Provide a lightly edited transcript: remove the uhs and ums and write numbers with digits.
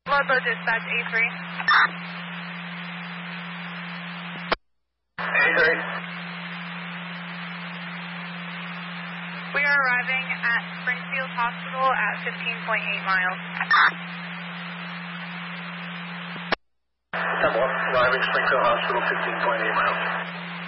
Ludlow Dispatch A3. A3. We are arriving at Springfield Hospital at 15.8 miles. Arriving Springfield Hospital, 15.8 miles.